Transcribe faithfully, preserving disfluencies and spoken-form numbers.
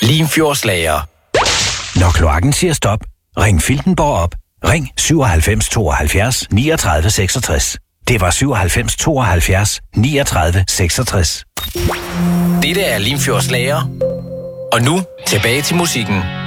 Limfjordslager. Når kloakken siger stop, ring Filtenborg op. Ring syvoghalvfems tooghalvfjerds niogtredive seksogtres. Det var syvoghalvfems tooghalvfjerds niogtredive seksogtres. Dette er Limfjordslager. Og nu tilbage til musikken.